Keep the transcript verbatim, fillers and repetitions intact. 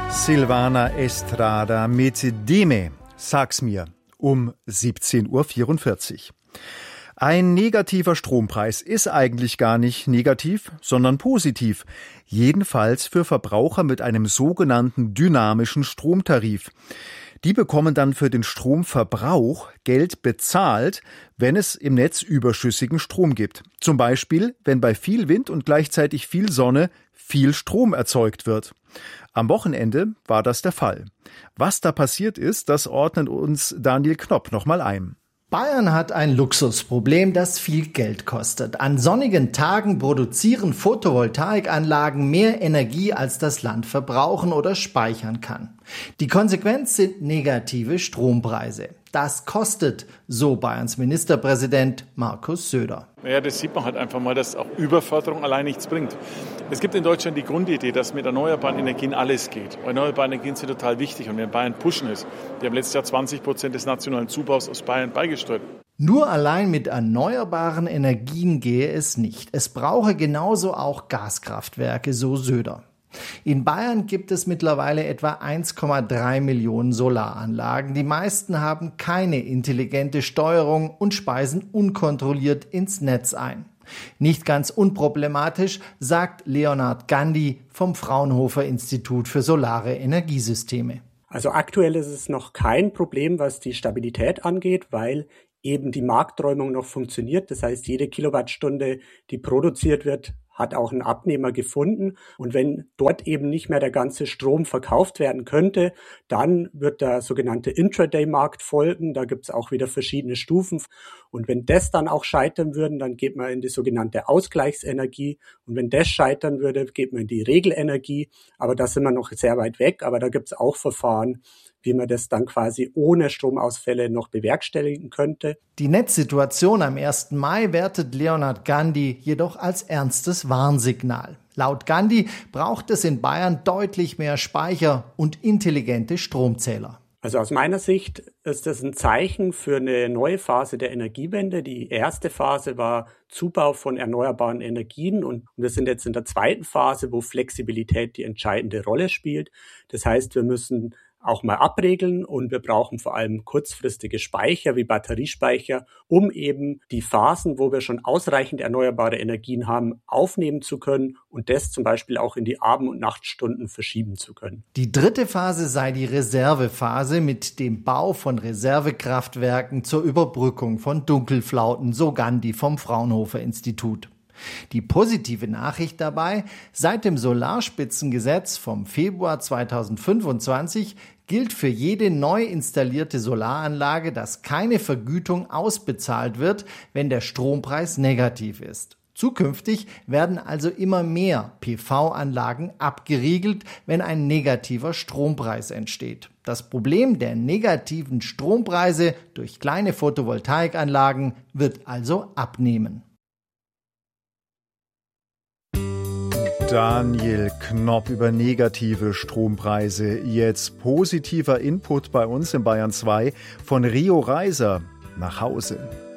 Silvana Estrada mit Dime, sag's mir, um siebzehn Uhr vierundvierzig. Ein negativer Strompreis ist eigentlich gar nicht negativ, sondern positiv. Jedenfalls für Verbraucher mit einem sogenannten dynamischen Stromtarif. Die bekommen dann für den Stromverbrauch Geld bezahlt, wenn es im Netz überschüssigen Strom gibt. Zum Beispiel, wenn bei viel Wind und gleichzeitig viel Sonne viel Strom erzeugt wird. Am Wochenende war das der Fall. Was da passiert ist, das ordnet uns Daniel Knopp nochmal ein. Bayern hat ein Luxusproblem, das viel Geld kostet. An sonnigen Tagen produzieren Photovoltaikanlagen mehr Energie, als das Land verbrauchen oder speichern kann. Die Konsequenz sind negative Strompreise. Das kostet, so Bayerns Ministerpräsident Markus Söder. Ja, das sieht man halt einfach mal, dass auch Überförderung allein nichts bringt. Es gibt in Deutschland die Grundidee, dass mit erneuerbaren Energien alles geht. Erneuerbare Energien sind total wichtig und wir in Bayern pushen es. Wir haben letztes Jahr zwanzig Prozent des nationalen Zubaus aus Bayern beigesteuert. Nur allein mit erneuerbaren Energien gehe es nicht. Es brauche genauso auch Gaskraftwerke, so Söder. In Bayern gibt es mittlerweile etwa eins Komma drei Millionen Solaranlagen. Die meisten haben keine intelligente Steuerung und speisen unkontrolliert ins Netz ein. Nicht ganz unproblematisch, sagt Leonhard Gandhi vom Fraunhofer Institut für Solare Energiesysteme. Also aktuell ist es noch kein Problem, was die Stabilität angeht, weil eben die Markträumung noch funktioniert. Das heißt, jede Kilowattstunde, die produziert wird, hat auch einen Abnehmer gefunden. Und wenn dort eben nicht mehr der ganze Strom verkauft werden könnte, dann wird der sogenannte Intraday-Markt folgen. Da gibt es auch wieder verschiedene Stufen. Und wenn das dann auch scheitern würde, dann geht man in die sogenannte Ausgleichsenergie. Und wenn das scheitern würde, geht man in die Regelenergie. Aber da sind wir noch sehr weit weg. Aber da gibt es auch Verfahren, wie man das dann quasi ohne Stromausfälle noch bewerkstelligen könnte. Die Netzsituation am ersten Mai wertet Leonhard Gandhi jedoch als ernstes Warnsignal. Laut Gandhi braucht es in Bayern deutlich mehr Speicher und intelligente Stromzähler. Also aus meiner Sicht ist das ein Zeichen für eine neue Phase der Energiewende. Die erste Phase war Zubau von erneuerbaren Energien und wir sind jetzt in der zweiten Phase, wo Flexibilität die entscheidende Rolle spielt. Das heißt, wir müssen auch mal abregeln und wir brauchen vor allem kurzfristige Speicher wie Batteriespeicher, um eben die Phasen, wo wir schon ausreichend erneuerbare Energien haben, aufnehmen zu können und das zum Beispiel auch in die Abend- und Nachtstunden verschieben zu können. Die dritte Phase sei die Reservephase mit dem Bau von Reservekraftwerken zur Überbrückung von Dunkelflauten, so Gandhi vom Fraunhofer Institut. Die positive Nachricht dabei: Seit dem Solarspitzengesetz vom Februar zweitausendfünfundzwanzig gilt für jede neu installierte Solaranlage, dass keine Vergütung ausbezahlt wird, wenn der Strompreis negativ ist. Zukünftig werden also immer mehr P V-Anlagen abgeriegelt, wenn ein negativer Strompreis entsteht. Das Problem der negativen Strompreise durch kleine Photovoltaikanlagen wird also abnehmen. Daniel Knopp über negative Strompreise. Jetzt positiver Input bei uns in Bayern zwei von Rio Reiser nach Hause.